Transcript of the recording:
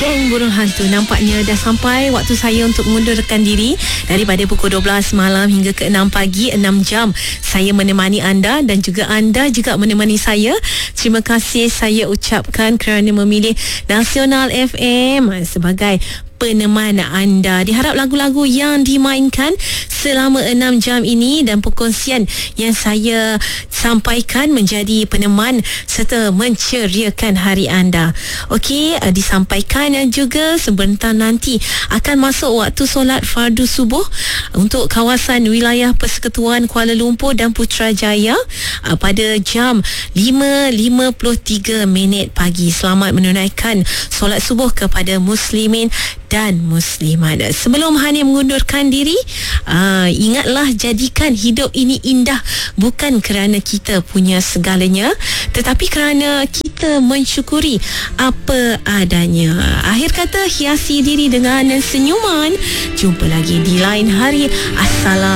Geng Burung Hantu, nampaknya dah sampai waktu saya untuk mengundurkan diri. Daripada pukul 12 malam hingga ke 6 pagi, 6 jam saya menemani anda dan juga anda juga menemani saya. Terima kasih saya ucapkan kerana memilih Nasional FM sebagai peneman anda. Diharap lagu-lagu yang dimainkan selama 6 jam ini dan perkongsian yang saya sampaikan menjadi peneman serta menceriakan hari anda. Okey, disampaikan juga sebentar nanti akan masuk waktu solat fardu subuh untuk kawasan wilayah Persekutuan Kuala Lumpur dan Putrajaya pada jam 5.53 pagi. Selamat menunaikan solat subuh kepada muslimin dan muslimat. Sebelum Hani mengundurkan diri, ingatlah, jadikan hidup ini indah bukan kerana kita punya segalanya, tetapi kerana kita mensyukuri apa adanya. Akhir kata, hiasi diri dengan senyuman. Jumpa lagi di lain hari. Assalamualaikum.